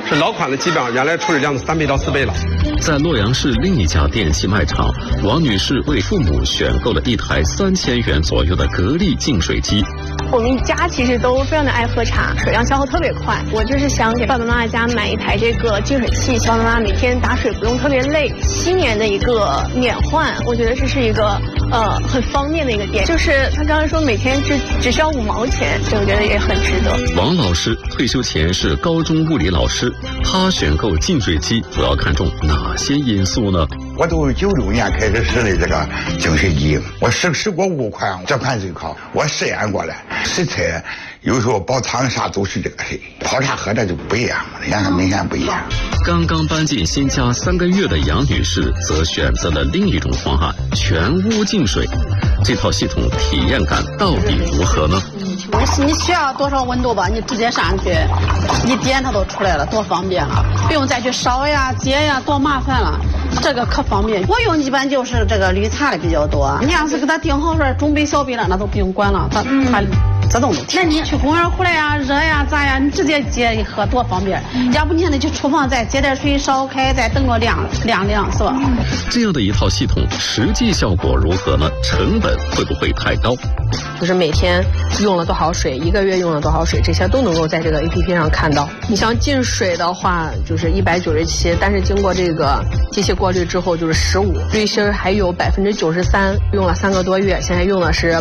是老款的基本上原来处理量的3倍到4倍了。 在洛阳市另一家电器卖场，王女士为父母选购了一台3000元左右的格力净水机。 我们家其实都非常的爱喝茶，水量消耗特别快。我就是想给爸爸妈妈家买一台这个净水器，希望妈妈每天打水不用特别累。7年的一个免换，我觉得这是一个很方便的一个点。就是他刚才说每天只需要5毛钱，所以我觉得也很值得。 王老师退休前是高中物理老师，他选购净水机主要看重哪些因素呢？ 我都96年开始使的这个净水机，我试过5款，这款最好。我试验过了，食材有时候煲汤啥都是这个水，泡茶喝着就不一样了，两个明显不一样。 刚刚搬进新家3个月的杨女士则选择了另一种方案——全屋净水。这套系统体验感到底如何呢？ 你需要多少温度吧，你直接上去，一点它都出来了，多方便啊！不用再去烧呀、接呀，多麻烦了。这个可方便。我用一般就是这个绿茶的比较多。你要是给它订好说中杯、小杯了，那都不用管了，它自动都提。那你去公园回来呀、热呀、咋呀，你直接接一喝多方便。要不你还得去厨房再接点水烧开，再等个晾，是吧？ 这样的一套系统实际效果如何呢？成本会不会太高？ 就是每天用了多少水，1个月用了多少水，这些都能够在这个 APP 上看到。你像进水的话就是197，但是经过这个机器过滤之后就是15，滤芯还有93%，用了3个多月，现在用的是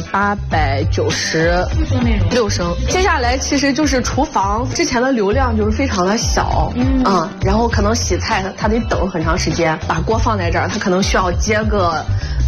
896升。接下来其实就是厨房，之前的流量就是非常的小，然后可能洗菜它得等很长时间，把锅放在这儿，它可能需要接个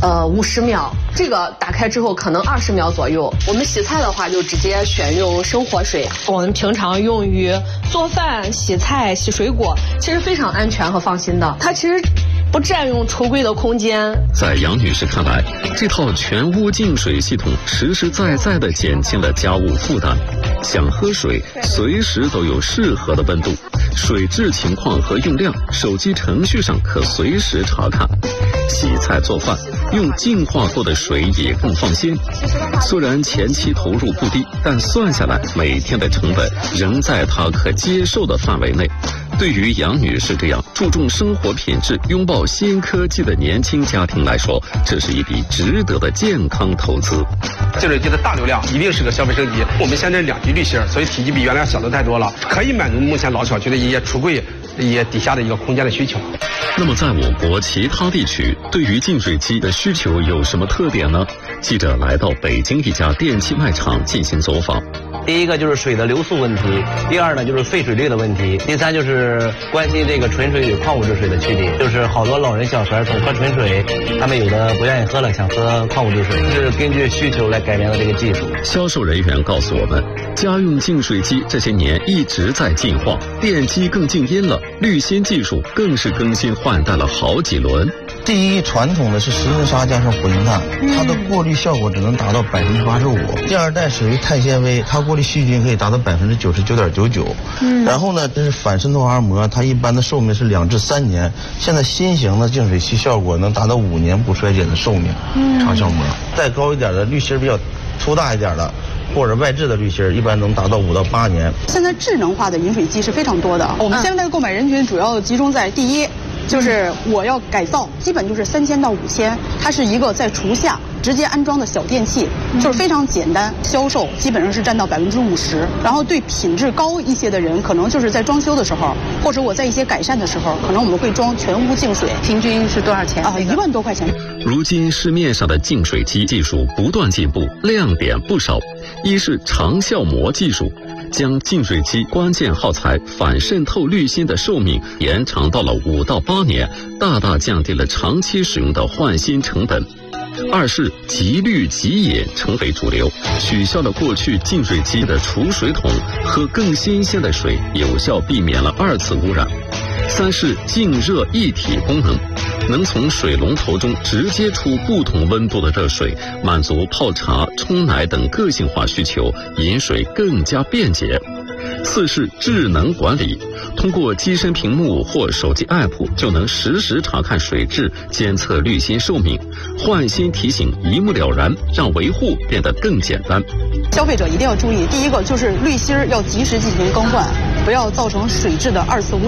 50秒，这个打开之后可能20秒左右。我们洗菜的话就直接选用生活水，我们平常用于做饭、洗菜、洗水果，其实非常安全和放心的。它其实不占用橱柜的空间。 在杨女士看来，这套全屋净水系统实实在在地减轻了家务负担。想喝水，随时都有适合的温度，水质情况和用量，手机程序上可随时查看。洗菜做饭用净化过的水也更放心。虽然前期投入不低，但算下来每天的成本仍在她可接受的范围内。对于杨女士这样注重生活品质、拥抱新科技的年轻家庭来说，这是一笔值得的健康投资。 净水机的大流量一定是个消费升级。我们现在2级滤芯，所以体积比原来小的太多了，可以满足目前老小区的一些橱柜底下的一个空间的需求。 那么在我国其他地区，对于净水机的需求有什么特点呢？记者来到北京一家电器卖场进行走访。 第一个就是水的流速问题，第二呢就是废水率的问题，第三就是关心这个纯水与矿物质水的区别。就是好多老人小孩总喝纯水，他们有的不愿意喝了，想喝矿物质水，是根据需求来改良的这个技术。 销售人员告诉我们，家用净水机这些年一直在进化，电机更静音了，滤芯技术更是更新换代了好几轮。 第一，传统的是石英砂加上混凝炭，它的过滤效果只能达到85%。第二代属于碳纤维，它过滤细菌可以达到99.99%。然后呢，这是反渗透膜膜，它一般的寿命是2至3年。现在新型的净水器效果能达到5年不衰减的寿命，长效膜。再高一点的滤芯比较粗大一点的，或者外置的滤芯，一般能达到5到8年。 现在智能化的饮水机是非常多的，我们现在的购买人群主要集中在第一，就是我要改造，基本就是3000到5000，它是一个在厨下直接安装的小电器，就是非常简单，销售基本上是占到50%。然后对品质高一些的人，可能就是在装修的时候，或者我在一些改善的时候，可能我们会装全屋净水。平均是多少钱？1万多块钱。 如今市面上的净水机技术不断进步，亮点不少。一是长效膜技术，将净水机关键耗材反渗透滤芯的寿命延长到了5到8年，大大降低了长期使用的换芯成本。二是即滤即饮成为主流，取消了过去净水机的储水桶，喝更新鲜的水，有效避免了2次污染。三是静热一体功能，能从水龙头中直接出不同温度的热水，满足泡茶、冲奶等个性化需求，饮水更加便捷。四是智能管理，通过机身屏幕或手机 app 就能实时查看水质，监测滤芯寿命，换芯提醒一目了然，让维护变得更简单。 消费者一定要注意，第一个就是滤芯要及时进行更换，不要造成水质的2次污染。